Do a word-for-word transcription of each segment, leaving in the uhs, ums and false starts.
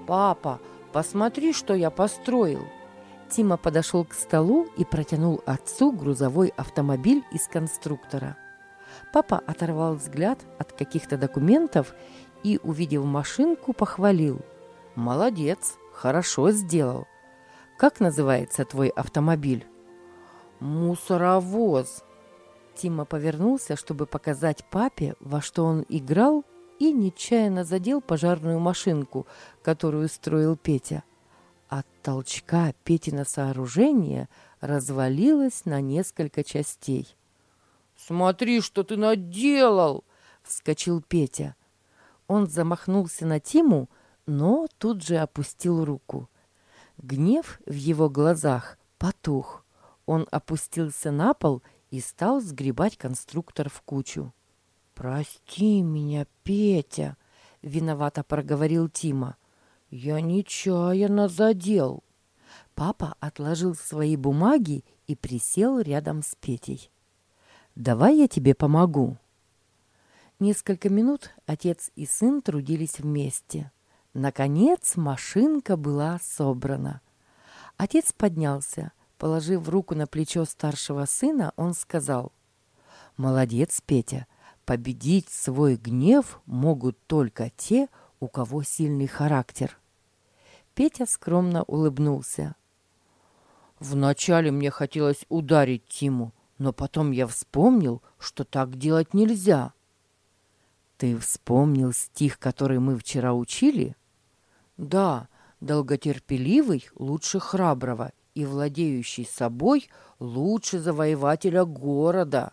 «Папа, посмотри, что я построил!» Тима подошел к столу и протянул отцу грузовой автомобиль из конструктора. Папа оторвал взгляд от каких-то документов и, увидев машинку, похвалил. «Молодец, хорошо сделал. Как называется твой автомобиль?» «Мусоровоз». Тима повернулся, чтобы показать папе, во что он играл, и нечаянно задел пожарную машинку, которую строил Петя. От толчка Петино сооружение развалилось на несколько частей. «Смотри, что ты наделал!» — вскочил Петя. Он замахнулся на Тиму, но тут же опустил руку. Гнев в его глазах потух. Он опустился на пол и стал сгребать конструктор в кучу. «Прости меня, Петя!» — виновато проговорил Тима. «Я нечаянно задел». Папа отложил свои бумаги и присел рядом с Петей. «Давай я тебе помогу». Несколько минут отец и сын трудились вместе. Наконец машинка была собрана. Отец поднялся. Положив руку на плечо старшего сына, он сказал: «Молодец, Петя. Победить свой гнев могут только те, у кого сильный характер». Петя скромно улыбнулся. «Вначале мне хотелось ударить Тиму, но потом я вспомнил, что так делать нельзя». «Ты вспомнил стих, который мы вчера учили?» «Да, долготерпеливый лучше храброго, и владеющий собой лучше завоевателя города».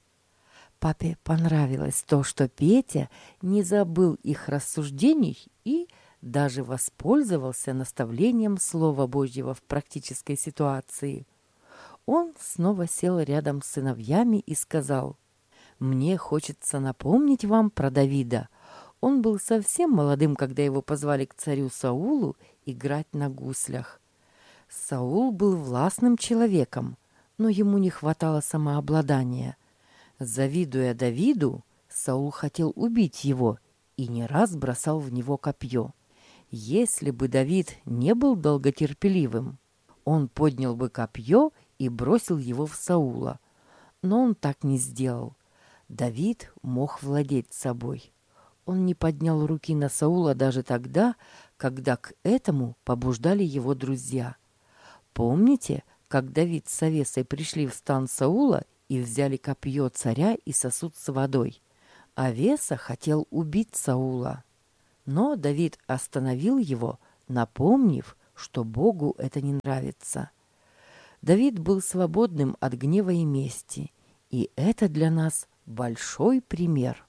Папе понравилось то, что Петя не забыл их рассуждений и даже воспользовался наставлением Слова Божьего в практической ситуации. Он снова сел рядом с сыновьями и сказал: «Мне хочется напомнить вам про Давида. Он был совсем молодым, когда его позвали к царю Саулу играть на гуслях. Саул был властным человеком, но ему не хватало самообладания. Завидуя Давиду, Саул хотел убить его и не раз бросал в него копье. Если бы Давид не был долготерпеливым, он поднял бы копье и бросил его в Саула. Но он так не сделал. Давид мог владеть собой. Он не поднял руки на Саула даже тогда, когда к этому побуждали его друзья. Помните, как Давид с Авесой пришли в стан Саула и взяли копье царя и сосуд с водой? Авеса хотел убить Саула. Но Давид остановил его, напомнив, что Богу это не нравится. Давид был свободным от гнева и мести, и это для нас большой пример.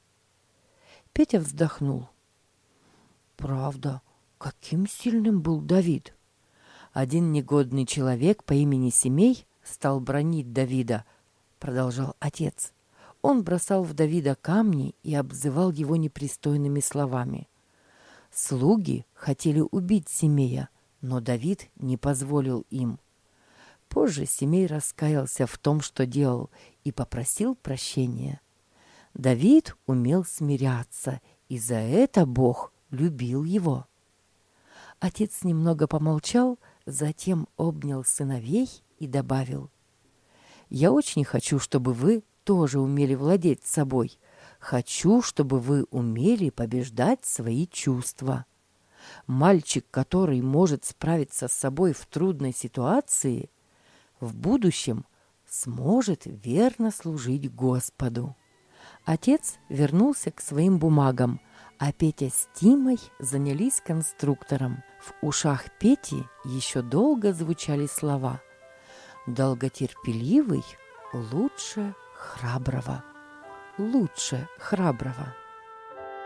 Петя вздохнул. «Правда, каким сильным был Давид!» «Один негодный человек по имени Семей стал бранить Давида», — продолжал отец. Он бросал в Давида камни и обзывал его непристойными словами. Слуги хотели убить Семея, но Давид не позволил им. Позже Семей раскаялся в том, что делал, и попросил прощения. Давид умел смиряться, и за это Бог любил его. Отец немного помолчал, затем обнял сыновей и добавил: «Я очень хочу, чтобы вы тоже умели владеть собой. Хочу, чтобы вы умели побеждать свои чувства. Мальчик, который может справиться с собой в трудной ситуации, в будущем сможет верно служить Господу». Отец вернулся к своим бумагам, а Петя с Тимой занялись конструктором. В ушах Пети еще долго звучали слова: «Долготерпеливый лучше храброго, лучше храброго».